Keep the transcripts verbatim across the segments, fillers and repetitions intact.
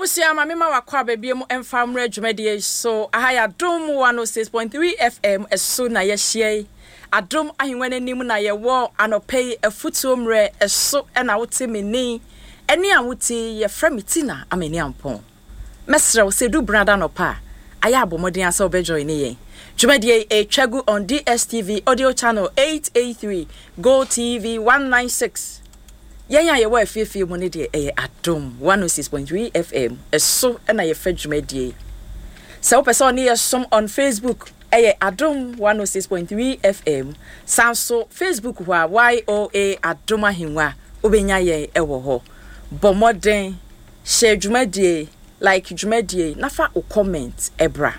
Abusia mama ma wakwa bebie mu emfamre dwumade so ahaya dom one oh six point three F M eso na ye hie adom ahenwane nim na ye wo anopei afutuomre eso na wote meni eni awuti ye framitina ameni ampon mesrew sedu brada no pa aya abomodin asa obejoy ne yen dwumade e twagu on D S T V audio channel eight eighty-three Go T V one ninety-six. Yanya ye wa afiefi mu ne de eh adom one oh six point three F M eso na ye fadwumade. So person ne som on Facebook eh adom one oh six point three F M sanso Facebook wa Y O A adom ahenwa obenya ye ewo ho bomoden share dwumade like dwumade nafa o comment ebra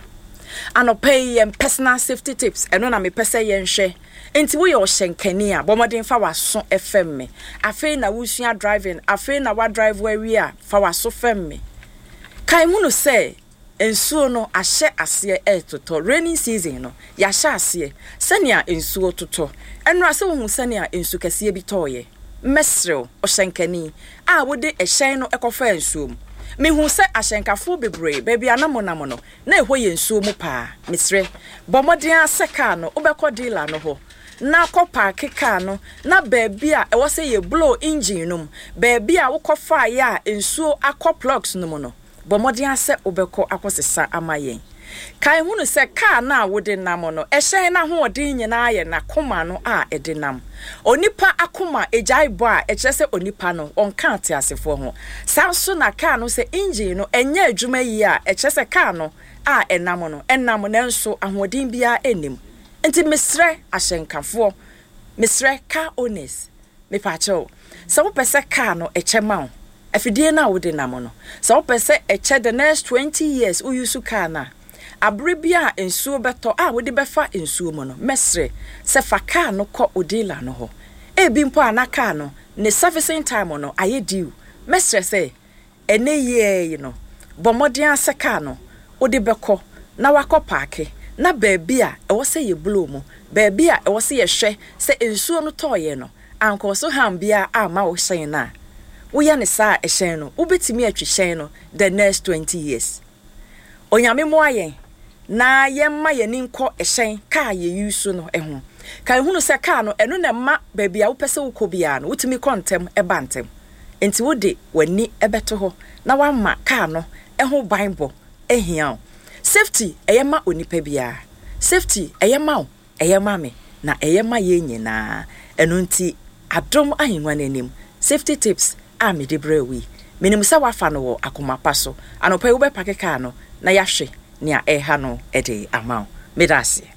anopay em personal safety tips eno na me pese ye nhwe enti wo ye o hyenkani a bomoden fa waso F M me afi na wusua driving afi na wa drive we a fa waso fem me kai mu no say ensuo no ahye ase e toto rainy season no ya hye ase sania ensuo toto enra se wo hu sania ensu kase bi toye mesrew o hyenkani a wo de ehyen no ekofa ensuo mu me hu se ahyenkafo bebre baby anamonamo no na ehwo ye ensuo mu pa mesre bomodin aseka no obekọ dealer no ho na kopa keka no na baby a ewo se ye blow engine no baby a wokofa ya ensuo akọ plugs no mu no bomodin ase obekọ akosesa amayen kai hunu se car na wode nam no ehyen na ho odin nyina aye na koma no a edinam onipa akoma ejai bo a eche se onipa no onka ate asefo ho sanso na car no se engine no enye adwuma yi a eche se car no a enam no enam na nso ahodin bia enim enti mesre ahyenkafo mesre car owners me pacho se wo pese car no eche ma afidie na wode nam no se wo pese eche the next twenty years uyusu car na abrebia ensuo beto a wode befa ensuo mo no mesre se fa car no ko odila no ho e bi mpo anaka no ne servicing time no aye due mesre se ene ye no bomodian ase car no wode beko na wako parke na baabi a e wo se ye blow mo baabi a e wo se ye hwe se ensuo no toye no anko so hambia a ma wo hyen na wo ya ne sa e hyen no ubetimi atwi hyen no the next twenty years onyame mo ayen na yemma yeninko ehyen ka ye yusu no eho kai hunu se ka no eno na ma baabi a wo pese wo kobia no wutimi kontem e bantem enti wo de wani ebeto ho na wamma ka no eho bible ehia safety eyema onipa bia safety eyema eyema me na eyema ye nyina eno nti adom ahenwa nanim safety tips a me de brewi menim se wafa no wo akomapa so anopa wo be pake ka no na yahwe nia eha no ede amao medase